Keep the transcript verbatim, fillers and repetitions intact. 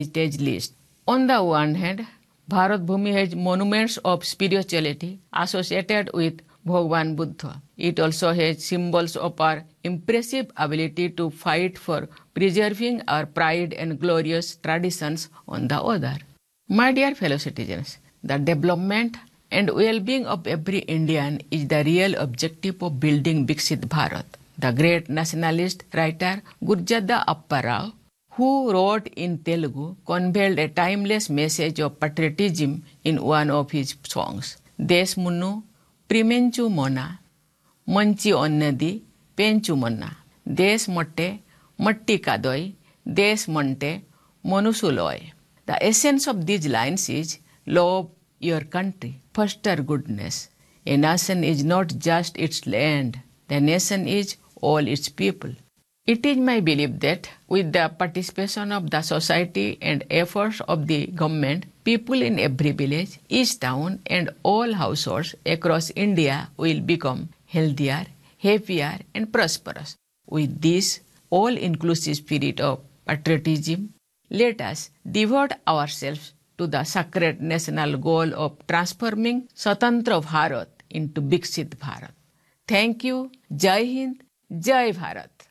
heritage list. On the one hand, Bharat Bhumi has monuments of spirituality associated with Bhagwan Buddha. It also has symbols of our impressive ability to fight for preserving our pride and glorious traditions on the other. My dear fellow citizens, the development and well-being of every Indian is the real objective of building Viksit Bharat. The great nationalist writer Gurjada Appa Rao, who wrote in Telugu, conveyed a timeless message of patriotism in one of his songs. Des Munnu Primenchu Mona, Manchi Onnadi, Penchu Monna, Des Motte, Matti Kadoi, Des Monte, Monusuloy. The essence of these lines is love your country, foster goodness. A nation is not just its land, the nation is all its people. It is my belief that with the participation of the society and efforts of the government, people in every village, each town and all households across India will become healthier, happier and prosperous. With this all-inclusive spirit of patriotism, let us devote ourselves to the sacred national goal of transforming Swatantra Bharat into Viksit Bharat. Thank you. Jai Hind. Jai Bharat.